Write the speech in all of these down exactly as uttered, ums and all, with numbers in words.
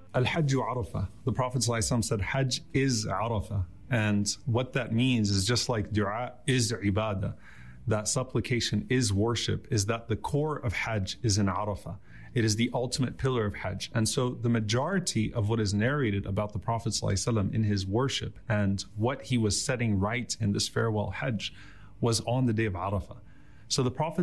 Al-Hajj Arafah. The Prophet ﷺ said Hajj is Arafah. And what that means is just like dua is ibadah, that supplication is worship, is that the core of Hajj is in Arafah. It is the ultimate pillar of Hajj. And so the majority of what is narrated about the Prophet ﷺ in his worship and what he was setting right in this farewell Hajj was on the day of Arafah. So the Prophet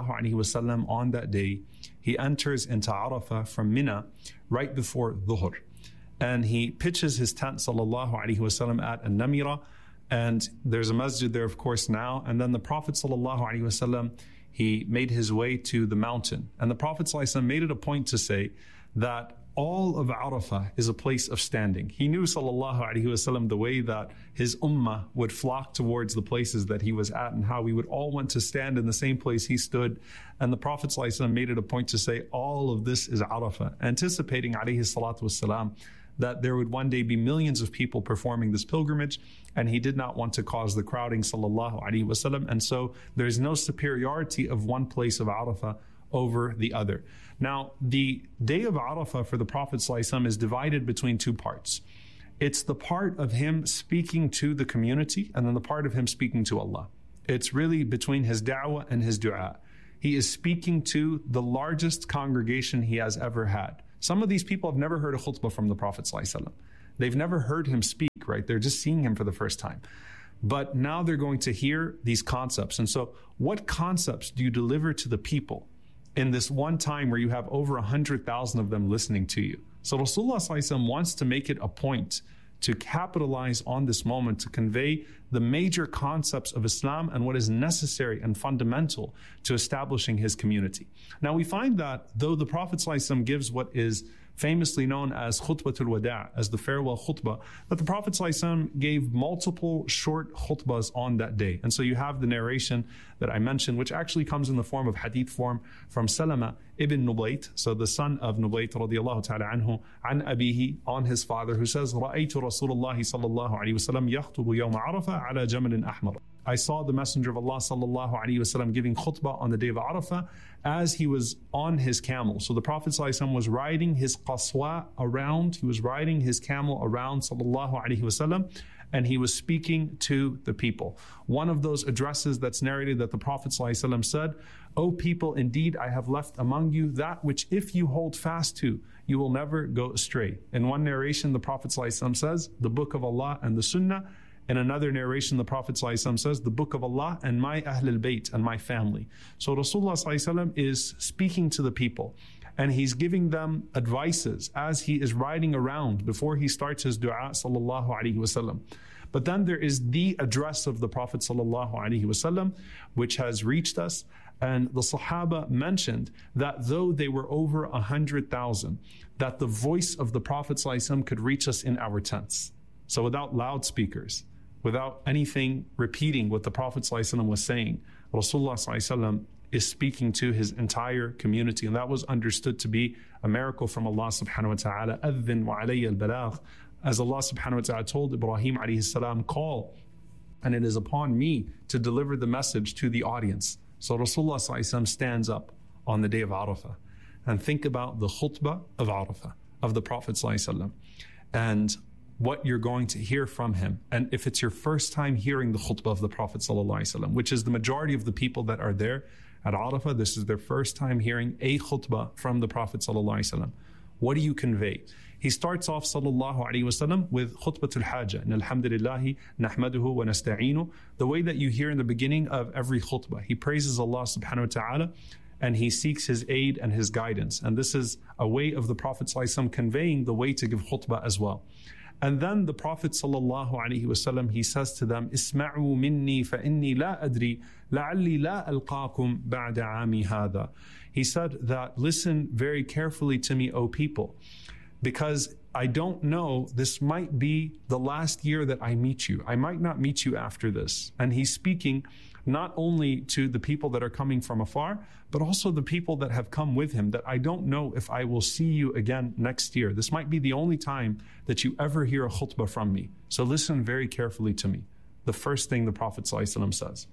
ﷺ on that day, he enters into Arafah from Mina right before Dhuhr. And he pitches his tent sallallahu alaihi wasallam at An-Namira. And there's a masjid there, of course, now. And then the Prophet sallallahu alaihi wasallam, he made his way to the mountain. And the Prophet sallallahu alaihi wasallam made it a point to say that all of Arafah is a place of standing. He knew sallallahu alaihi wasallam the way that his ummah would flock towards the places that he was at and how we would all want to stand in the same place he stood. And the Prophet sallallahu alaihi wasallam made it a point to say all of this is Arafah, anticipating alaihi salatu wasalam that there would one day be millions of people performing this pilgrimage, and he did not want to cause the crowding sallallahu alaihi wasallam. And so there is no superiority of one place of Arafah over the other. Now, the day of Arafah for the Prophet ﷺ is divided between two parts. It's the part of him speaking to the community and then the part of him speaking to Allah. It's really between his da'wah and his dua. He is speaking to the largest congregation he has ever had. Some of these people have never heard a khutbah from the Prophet ﷺ. They've never heard him speak, right? They're just seeing him for the first time. But now they're going to hear these concepts. And so what concepts do you deliver to the people in this one time where you have over one hundred thousand of them listening to you? So Rasulullah ﷺ wants to make it a point to capitalize on this moment to convey the major concepts of Islam and what is necessary and fundamental to establishing his community. Now we find that though the Prophet ﷺ gives what is famously known as khutbatul wada', as the farewell khutbah, that the Prophet ﷺ gave multiple short khutbahs on that day. And so you have the narration that I mentioned, which actually comes in the form of hadith form from Salama ibn Nubayt, so the son of Nubayt radiallahu ta'ala anhu, an abihi, on his father, who says, رَأَيْتُ رَسُولَ اللَّهِ صَلَّى اللَّهُ عَلَيْهِ وَسَلَّمْ يَخْطُبُ يَوْمَ عَرَفَةَ عَلَى جَمَلٍ أَحْمَرٍ. I saw the Messenger of Allah sallallahu alaihi wasallam giving khutbah on the day of Arafah as he was on his camel. So the Prophet sallallahu alaihi wasallam was riding his qaswa around, he was riding his camel around sallallahu alaihi wasallam, and he was speaking to the people. One of those addresses that's narrated that the Prophet sallallahu alaihi wasallam said, "O people, indeed I have left among you that which if you hold fast to, you will never go astray." In one narration, the Prophet sallallahu alaihi wasallam says, the book of Allah and the Sunnah. In another narration, the Prophet ﷺ says, the book of Allah and my Ahlul Bayt and my family. So Rasulullah ﷺ is speaking to the people and he's giving them advices as he is riding around before he starts his dua sallallahu alaihi wasallam. But then there is the address of the Prophet sallallahu alaihi wasallam, which has reached us. And the Sahaba mentioned that though they were over a hundred thousand, that the voice of the Prophet ﷺ could reach us in our tents. So without loudspeakers, without anything repeating what the Prophet ﷺ was saying, Rasulullah ﷺ is speaking to his entire community. And that was understood to be a miracle from Allah subhanahu wa ta'ala. أَذِّن وَعَلَيَّ الْبَلَاغِ. As Allah subhanahu wa ta'ala told Ibrahim alayhi salam, call, and it is upon me to deliver the message to the audience. So Rasulullah ﷺ stands up on the day of Arafah. And think about the khutbah of Arafah, of the Prophet ﷺ. And what you're going to hear from him. And if it's your first time hearing the khutbah of the Prophet ﷺ, which is the majority of the people that are there at Arafah, this is their first time hearing a khutbah from the Prophet ﷺ. What do you convey? He starts off sallallahu alaihi wasallam with khutbatul haja, and alhamdulillahi nahmaduhu wa nasta'inu, the way that you hear in the beginning of every khutbah. He praises Allah subhanahu wa ta'ala and he seeks his aid and his guidance. And this is a way of the Prophet ﷺ conveying the way to give khutbah as well. And then the Prophet sallallahu alaihi wasallam, he says to them, "Isma'u minni fa inni la adri la'alli la alqakum ba'da 'ami hadha." He said that, listen very carefully to me, O people, because I don't know, this might be the last year that I meet you. I might not meet you after this. And he's speaking not only to the people that are coming from afar, but also the people that have come with him, that I don't know if I will see you again next year. This might be the only time that you ever hear a khutbah from me. So listen very carefully to me. The first thing the Prophet ﷺ says.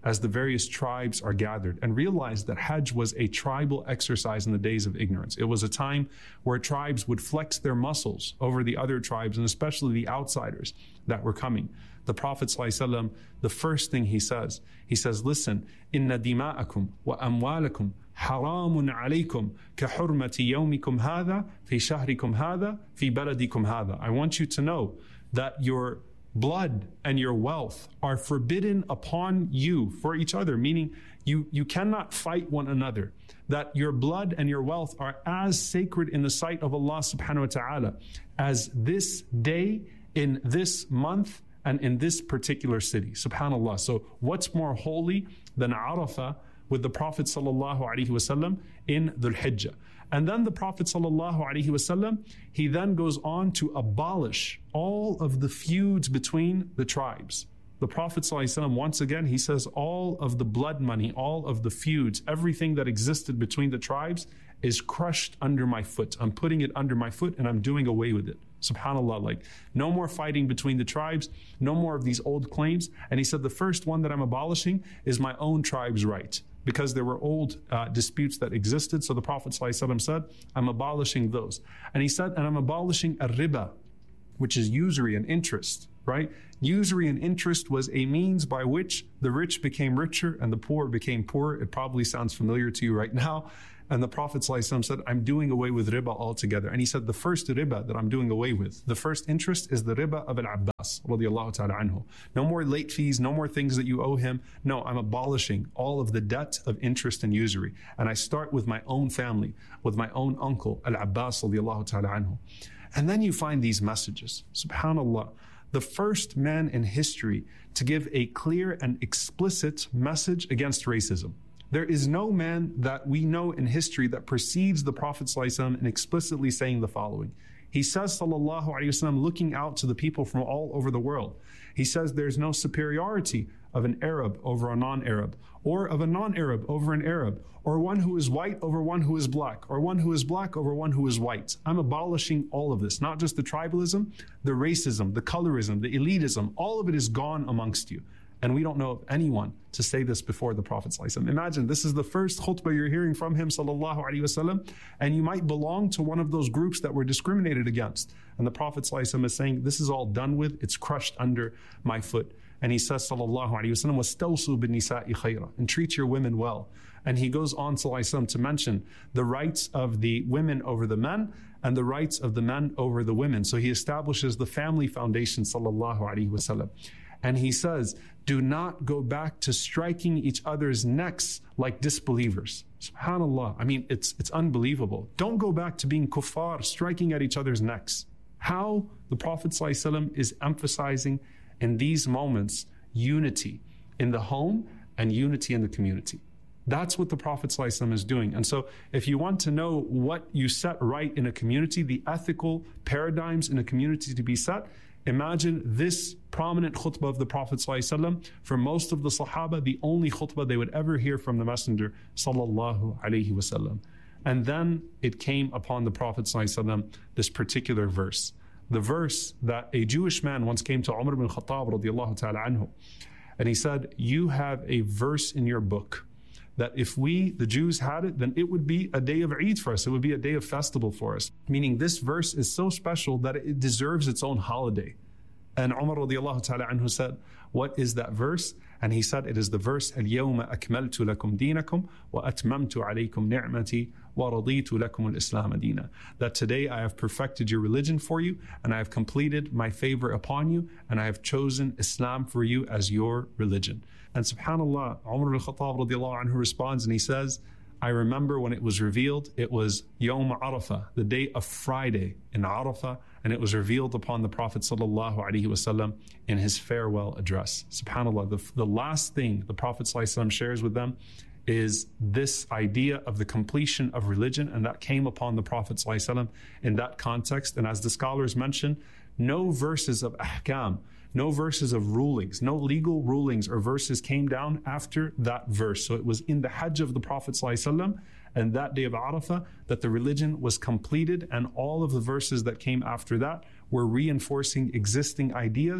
as the various tribes are gathered, and realize that Hajj was a tribal exercise in the days of ignorance. It was a time where tribes would flex their muscles over the other tribes, and especially the outsiders that were coming. The Prophet ﷺ, the first thing he says, he says, listen, inna dima'akum wa amwalakum haramun alaykum ka hurmati yawmikum hadha fi shahrikum hadha fi baladikum hadha. I want you to know that your blood and your wealth are forbidden upon you for each other, meaning you, you cannot fight one another. That your blood and your wealth are as sacred in the sight of Allah subhanahu wa ta'ala as this day in this month and in this particular city. SubhanAllah. So what's more holy than Arafah with the Prophet sallallahu alaihi wasallam in Dhul Hijjah? And then the Prophet sallallahu alaihi wasallam, he then goes on to abolish all of the feuds between the tribes. The Prophet sallallahu alaihi wasallam, once again, he says all of the blood money, all of the feuds, everything that existed between the tribes is crushed under my foot. I'm putting it under my foot and I'm doing away with it. SubhanAllah, like no more fighting between the tribes, no more of these old claims. And he said the first one that I'm abolishing is my own tribe's right, because there were old uh, disputes that existed. So the Prophet ﷺ said, I'm abolishing those. And he said, and I'm abolishing ar-riba, which is usury and interest, right? Usury and interest was a means by which the rich became richer and the poor became poorer. It probably sounds familiar to you right now. And the Prophet ﷺ said, I'm doing away with riba altogether. And he said, the first riba that I'm doing away with, the first interest is the riba of Al-Abbas, radiallahu ta'ala anhu. No more late fees, no more things that you owe him. No, I'm abolishing all of the debt of interest and usury. And I start with my own family, with my own uncle, Al-Abbas, radiallahu ta'ala anhu. And then you find these messages. SubhanAllah. The first man in history to give a clear and explicit message against racism. There is no man that we know in history that precedes the Prophet ﷺ in explicitly saying the following. He says, sallallahu alaihi wasallam, looking out to the people from all over the world. He says there's no superiority of an Arab over a non-Arab, or of a non-Arab over an Arab, or one who is white over one who is black, or one who is black over one who is white. I'm abolishing all of this, not just the tribalism, the racism, the colorism, the elitism, all of it is gone amongst you. And we don't know of anyone to say this before the Prophet ﷺ. Imagine, this is the first khutbah you're hearing from him, sallallahu alaihi wasallam, and you might belong to one of those groups that were discriminated against. And the Prophet ﷺ is saying, this is all done with, it's crushed under my foot. And he says, sallallahu alaihi wasallam, وَاسْتَوْصُوا بِالنِّسَاءِ خَيْرًا, and treat your women well. And he goes on, sallallahu alaihi wasallam, to mention the rights of the women over the men, and the rights of the men over the women. So he establishes the family foundation, sallallahu alaihi wasallam. And he says, do not go back to striking each other's necks like disbelievers. SubhanAllah. I mean, it's it's unbelievable. Don't go back to being kuffar, striking at each other's necks. How the Prophet ﷺ is emphasizing in these moments unity in the home and unity in the community. That's what the Prophet ﷺ is doing. And so if you want to know what you set right in a community, the ethical paradigms in a community to be set, imagine this prominent khutbah of the Prophet ﷺ. For most of the Sahaba, the only khutbah they would ever hear from the Messenger sallallahu alaihi wasallam. And then it came upon the Prophet ﷺ this particular verse. The verse that a Jewish man once came to Umar ibn Khattab radiallahu ta'ala anhu. And he said, you have a verse in your book that if we, the Jews, had it, then it would be a day of Eid for us. It would be a day of festival for us. Meaning this verse is so special that it deserves its own holiday. And Umar radiallahu ta'ala anhu said, what is that verse? And he said, it is the verse, الْيَوْمَ أَكْمَلْتُ لَكُمْ دِينَكُمْ وَأَتْمَمْتُ عَلَيْكُمْ نِعْمَتِي وَرَضِيتُ لَكُمُ الْإِسْلَامَ دِينًا. That today I have perfected your religion for you, and I have completed my favor upon you, and I have chosen Islam for you as your religion. And subhanAllah, Umar al-Khattab radiallahu anhu responds and he says, I remember when it was revealed, it was Yawm Arafah, the day of Friday in Arafah, and it was revealed upon the Prophet sallallahu alaihi wasallam in his farewell address. SubhanAllah, the, the last thing the Prophet sallallahu alaihi wasallam shares with them is this idea of the completion of religion, and that came upon the Prophet sallallahu alaihi wasallam in that context. And as the scholars mention, no verses of ahkam, no verses of rulings, no legal rulings or verses came down after that verse. So it was in the Hajj of the Prophet ﷺ and that day of Arafah that the religion was completed, and all of the verses that came after that were reinforcing existing ideas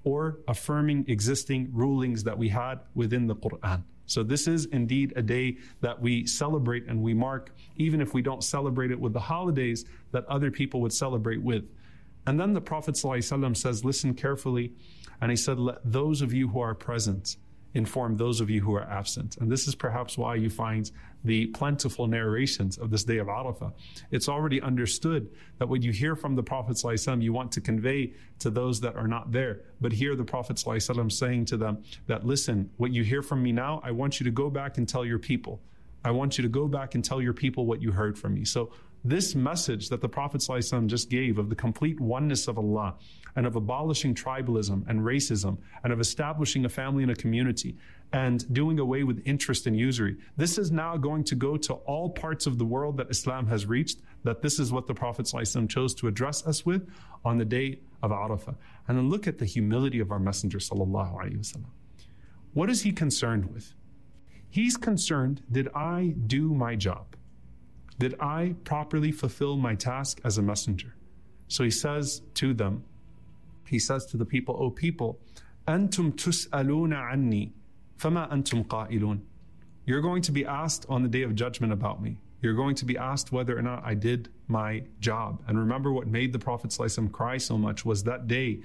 or affirming existing rulings that we had within the Quran. So this is indeed a day that we celebrate and we mark, even if we don't celebrate it with the holidays that other people would celebrate with. And then the Prophet ﷺ says, listen carefully, and he said, let those of you who are present inform those of you who are absent. And this is perhaps why you find the plentiful narrations of this day of Arafah. It's already understood that what you hear from the Prophet ﷺ, you want to convey to those that are not there. But here the Prophet ﷺ saying to them that, listen, what you hear from me now, I want you to go back and tell your people. I want you to go back and tell your people what you heard from me. So this message that the Prophet ﷺ just gave of the complete oneness of Allah and of abolishing tribalism and racism and of establishing a family and a community and doing away with interest and usury, this is now going to go to all parts of the world that Islam has reached, that this is what the Prophet ﷺ chose to address us with on the day of Arafah. And then look at the humility of our Messenger sallallahu alaihi wasallam. What is he concerned with? He's concerned, did I do my job? Did I properly fulfill my task as a messenger? So he says to them, he says to the people, O people, أنتم تسألون عني فما أنتم قائلون. You're going to be asked on the day of judgment about me. You're going to be asked whether or not I did my job. And remember, what made the Prophet ﷺ cry so much was that day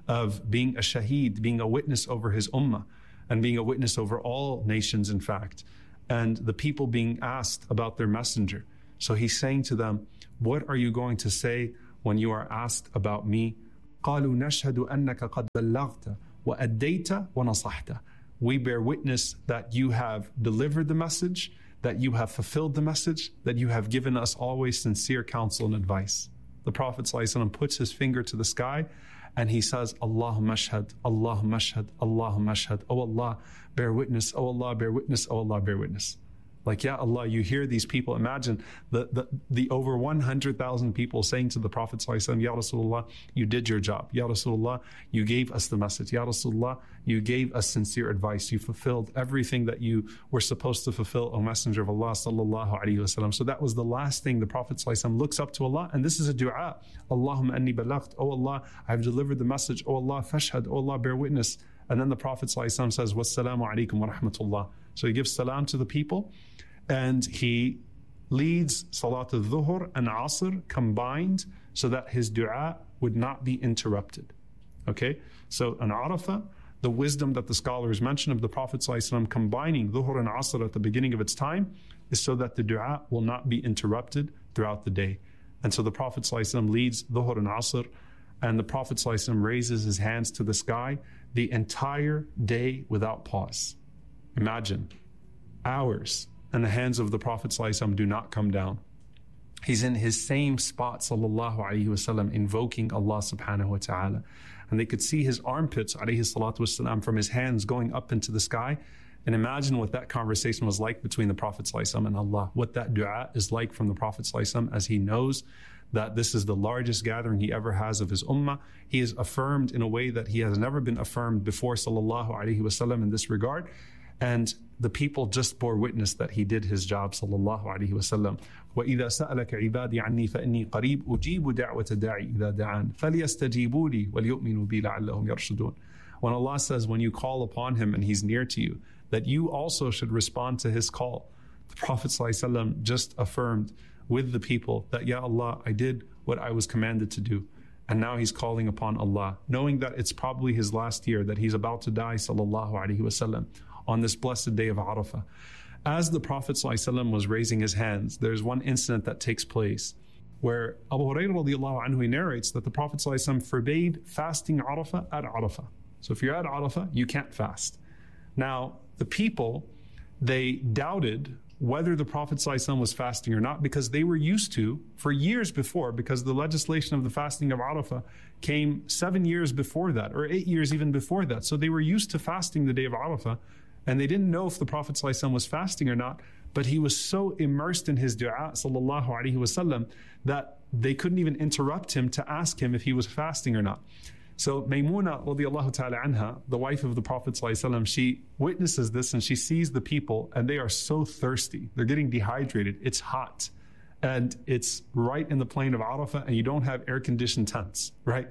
of being a shaheed, being a witness over his ummah, and being a witness over all nations, in fact, and the people being asked about their messenger. So he's saying to them, what are you going to say when you are asked about me? قالوا نشهد أنك قد بلغت وأديت ونصحت. We bear witness that you have delivered the message, that you have fulfilled the message, that you have given us always sincere counsel and advice. The Prophet ﷺ puts his finger to the sky and he says, Allahumma ashhad, Allahumma ashhad, Allahumma ashhad. Oh Allah, bear witness. Oh Allah, bear witness. Oh Allah, bear witness. Like, ya Allah, you hear these people. Imagine the, the, the over one hundred thousand people saying to the Prophet ﷺ, Ya Rasulullah, you did your job. Ya Rasulullah, you gave us the message. Ya Rasulullah, you gave us sincere advice. You fulfilled everything that you were supposed to fulfill, O Messenger of Allah sallallahu alaihi wasallam. So that was the last thing the Prophet ﷺ looks up to Allah. And this is a dua. Allahumma anni balaght. Oh Allah, I've delivered the message. Oh Allah, fashhad. Oh Allah, bear witness. And then the Prophet ﷺ says, wassalamu alaikum wa rahmatullah. So he gives salam to the people and he leads Salat al-Dhuhr and Asr combined so that his dua would not be interrupted. Okay? So on Arafah, the wisdom that the scholars mention of the Prophet ﷺ combining Dhuhr and Asr at the beginning of its time is so that the dua will not be interrupted throughout the day. And so the Prophet ﷺ leads Dhuhr and Asr, and the Prophet ﷺ raises his hands to the sky the entire day without pause. Imagine, hours, and the hands of the Prophet ﷺ do not come down. He's in his same spot, sallallahu alaihi wasallam, invoking Allah subhanahu wa ta'ala. And they could see his armpits, alayhi salatu wasalam, from his hands going up into the sky. And imagine what that conversation was like between the Prophet ﷺ and Allah. What that dua is like from the Prophet ﷺ as he knows that this is the largest gathering he ever has of his ummah. He is affirmed in a way that he has never been affirmed before, sallallahu alaihi wasallam, in this regard. And the people just bore witness that he did his job, sallallahu alaihi wasallam. وَإِذَا سَأَلَكَ عِبَادِي عَنِّي فَإِنِّي قَرِيبٌ أُجِيبُ دَعْوَةَ دَاعِي إِذَا دَعَانِ فَلْيَسْتَجِيبُوا لِي وَلْيُؤْمِنُوا بِي لَعَلَّهُمْ يَرْشُدُونَ. When Allah says, when you call upon him and he's near to you, that you also should respond to his call. The Prophet ﷺ just affirmed with the people that, Ya Allah, I did what I was commanded to do. And now he's calling upon Allah, knowing that it's probably his last year, that he's about to die, sallallahu alaihi wasallam, on this blessed day of Arafah. As the Prophet ﷺ was raising his hands, there's one incident that takes place where Abu Hurairah radiallahu anhu narrates that the Prophet ﷺ forbade fasting Arafah at Arafah. So if you're at Arafah, you can't fast. Now, the people, they doubted whether the Prophet ﷺ was fasting or not, because they were used to, for years before, because the legislation of the fasting of Arafah came seven years before that, or eight years even before that. So they were used to fasting the day of Arafah, and they didn't know if the Prophet ﷺ was fasting or not, but he was so immersed in his dua, sallallahu alaihi wasallam, that they couldn't even interrupt him to ask him if he was fasting or not. So Maymuna radiallahu ta'ala anha, the wife of the Prophet ﷺ, she witnesses this and she sees the people and they are so thirsty. They're getting dehydrated. It's hot. And it's right in the plain of Arafah and you don't have air-conditioned tents, right?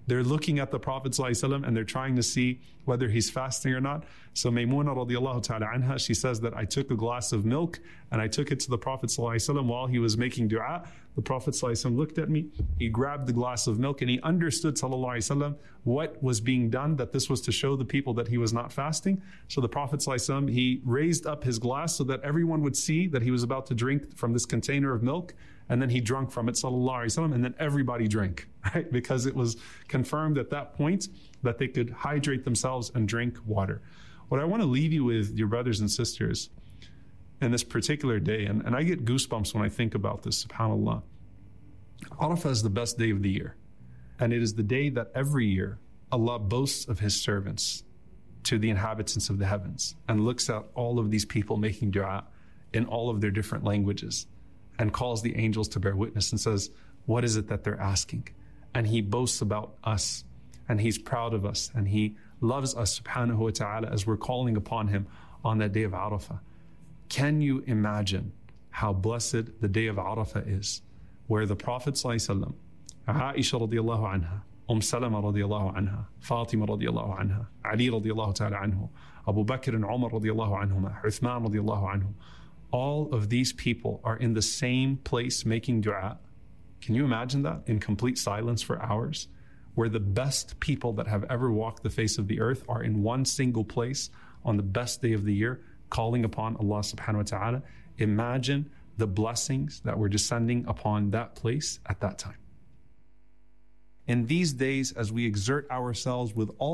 They're looking at the Prophet ﷺ and they're trying to see whether he's fasting or not. So Maymuna radiallahu ta'ala anha, she says that I took a glass of milk and I took it to the Prophet ﷺ while he was making dua. The Prophet ﷺ looked at me, he grabbed the glass of milk and he understood sallallahu alaihi wasallam what was being done, that this was to show the people that he was not fasting. So the Prophet ﷺ, he raised up his glass so that everyone would see that he was about to drink from this container of milk. And then he drank from it, sallallahu alaihi wasallam, and then everybody drank, right? Because it was confirmed at that point that they could hydrate themselves and drink water. What I want to leave you with, dear brothers and sisters, in this particular day, and, and I get goosebumps when I think about this, subhanAllah. Arafah is the best day of the year. And it is the day that every year Allah boasts of His servants to the inhabitants of the heavens and looks at all of these people making dua in all of their different languages, and calls the angels to bear witness and says, what is it that they're asking? And He boasts about us, and He's proud of us, and He loves us subhanahu wa ta'ala as we're calling upon Him on that day of Arafah. Can you imagine how blessed the day of Arafah is, where the Prophet ﷺ, Aisha radiallahu anha, Umm Salama radiallahu anha, Fatima radiallahu anha, Ali radiallahu ta'ala anhu, Abu Bakr and Umar radiallahu anhuma, Uthman radiallahu anhu, all of these people are in the same place making dua. Can you imagine that? In complete silence for hours, where the best people that have ever walked the face of the earth are in one single place on the best day of the year, calling upon Allah subhanahu wa ta'ala. Imagine the blessings that were descending upon that place at that time. In these days, as we exert ourselves with all